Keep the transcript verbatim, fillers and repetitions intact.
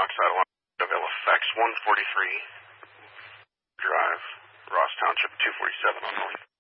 alongside Avail Effects, one forty-three Drive, Ross Township, two forty-seven on North.